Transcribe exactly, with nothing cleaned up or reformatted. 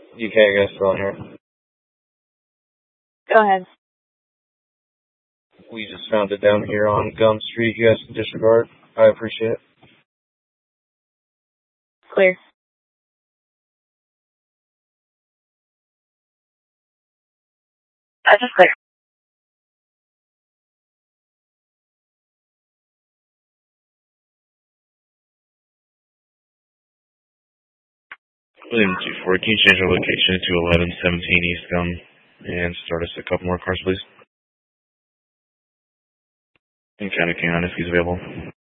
U K, I guess, still on here. Go ahead. We just found it down here on Gum Street. You guys can disregard. I appreciate it. Clear. I just clear. William two four, can you change our location to eleven seventeen East Gum and start us a couple more cars, please? And County King on if he's available.